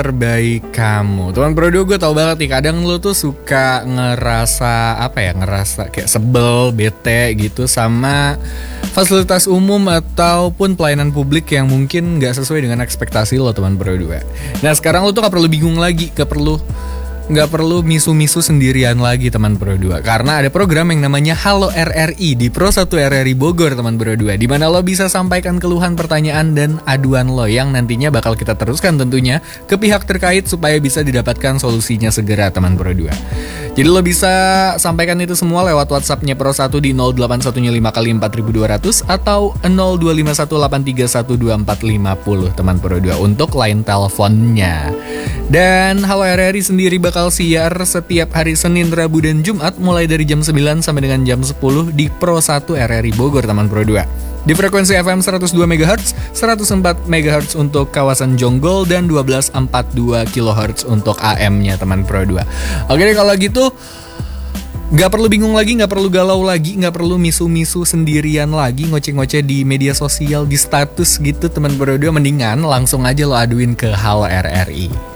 terbaik kamu. Teman Pro 2, gue tau banget nih, kadang lo tuh suka ngerasa kayak sebel, bete gitu sama fasilitas umum ataupun pelayanan publik yang mungkin gak sesuai dengan ekspektasi lo, teman Pro 2. Nah sekarang lo tuh gak perlu bingung lagi, Gak perlu misu-misu sendirian lagi, teman Pro 2, karena ada program yang namanya Halo RRI di Pro 1 RRI Bogor, teman Pro 2, di mana lo bisa sampaikan keluhan, pertanyaan, dan aduan lo yang nantinya bakal kita teruskan tentunya ke pihak terkait supaya bisa didapatkan solusinya segera, teman Pro 2. Jadi lo bisa sampaikan itu semua lewat WhatsApp-nya Pro 1 di 0815 kali 4200 atau 0251831240, teman Pro 2, untuk line teleponnya. Dan Halo RRI sendiri bakal siar setiap hari Senin, Rabu, dan Jumat mulai dari jam 9 sampai dengan jam 10 di Pro 1 RRI Bogor, teman Pro 2. Di frekuensi FM 102 MHz, 104 MHz untuk kawasan Jonggol, dan 1242 kHz untuk AM-nya, teman Pro 2. Oke deh, kalau gitu gak perlu bingung lagi, gak perlu galau lagi, gak perlu misu-misu sendirian lagi, ngoceh-ngoceh di media sosial, di status gitu, teman Pro 2. Mendingan langsung aja lo aduin ke Halo RRI.